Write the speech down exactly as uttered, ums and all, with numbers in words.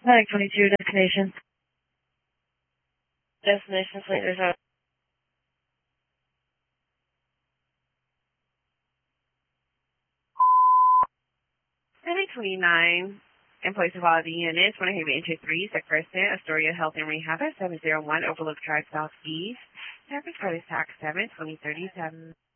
Nine twenty-two destination. Destination Fleet Resort. City twenty-nine. Employees of all the units. One Haven Entry three, Sector Astoria Health and Rehab at seven zero one Overlook Drive Southeast. Traffic code is tax seven twenty thirty-seven.